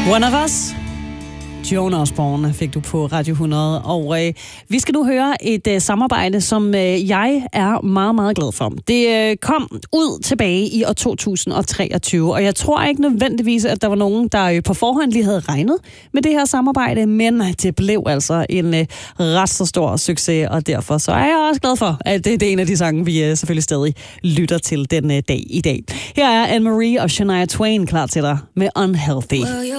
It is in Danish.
One of Us. Joan Osborne fik du på Radio 100, og vi skal nu høre et samarbejde, som jeg er meget, meget glad for. Det kom ud tilbage i år 2023, og jeg tror ikke nødvendigvis, at der var nogen, der på forhånd lige havde regnet med det her samarbejde, men det blev altså en ret så stor succes, og derfor så er jeg også glad for, at det er en af de sange, vi selvfølgelig stadig lytter til den dag i dag. Her er Anne-Marie og Shania Twain klar til dig med Unhealthy.